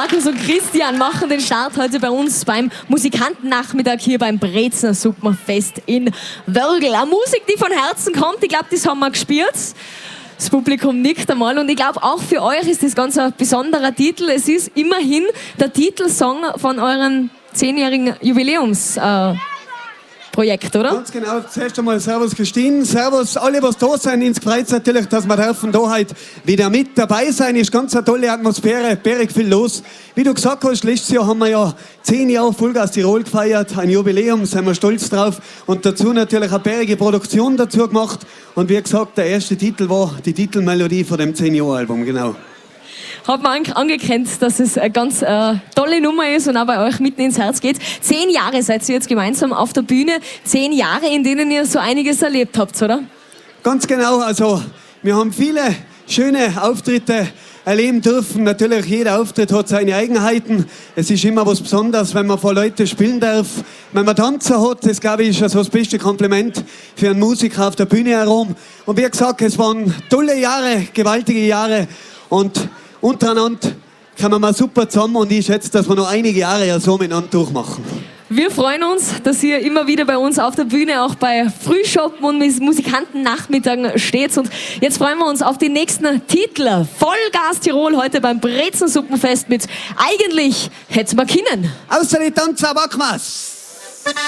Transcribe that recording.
Markus und Christian machen den Start heute bei uns beim Musikantennachmittag hier beim Brezner Suppenfest in Wörgl. Eine Musik, die von Herzen kommt. Ich glaube, das haben wir gespürt. Das Publikum nickt einmal und ich glaube, auch für euch ist das ganz ein besonderer Titel. Es ist immerhin der Titelsong von euren 10-jährigen Jubiläumsprojekt, oder? Ganz genau. Zuerst einmal Servus Christine, Servus alle, was da sind. Ins Kreuz natürlich, dass wir dürfen da heute wieder mit dabei sein. Ist ganz eine tolle Atmosphäre, bärig viel los. Wie du gesagt hast, letztes Jahr haben wir ja 10 Jahre Vollgas Tirol gefeiert. Ein Jubiläum, sind wir stolz drauf. Und dazu natürlich eine bärige Produktion dazu gemacht. Und wie gesagt, der erste Titel war die Titelmelodie von dem 10-Jahre-Album, genau. Hat man angekennt, dass es eine ganz tolle Nummer ist und auch bei euch mitten ins Herz geht. 10 Jahre seid ihr jetzt gemeinsam auf der Bühne. 10 Jahre, in denen ihr so einiges erlebt habt, oder? Ganz genau. Also, wir haben viele schöne Auftritte erleben dürfen. Natürlich, jeder Auftritt hat seine Eigenheiten. Es ist immer was Besonderes, wenn man vor Leuten spielen darf. Wenn man Tanzer hat, das glaube ich ist also das beste Kompliment für einen Musiker auf der Bühne herum. Und wie gesagt, es waren tolle Jahre, gewaltige Jahre. Und untereinander kommen wir super zusammen und ich schätze, dass wir noch einige Jahre ja so miteinander durchmachen. Wir freuen uns, dass ihr immer wieder bei uns auf der Bühne, auch bei Frühschoppen und Musikantennachmittagen steht. Und jetzt freuen wir uns auf die nächsten Titel. Vollgas Tirol heute beim Brezner Suppenfest mit Eigentlich hätte man können. Außer die Tanzer Backmas.